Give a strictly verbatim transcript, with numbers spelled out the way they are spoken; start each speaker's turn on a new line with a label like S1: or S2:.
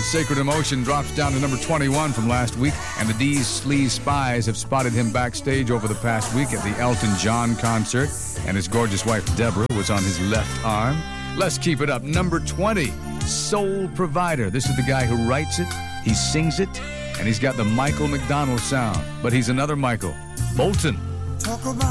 S1: Sacred Emotion drops down to number twenty-one from last week, and the D's Sleaze Spies have spotted him backstage over the past week at the Elton John concert, and his gorgeous wife Deborah was on his left arm. Let's keep it up. Number twenty, Soul Provider. This is the guy who writes it, he sings it, and he's got the Michael McDonald sound. But he's another Michael, Bolton.
S2: Talk about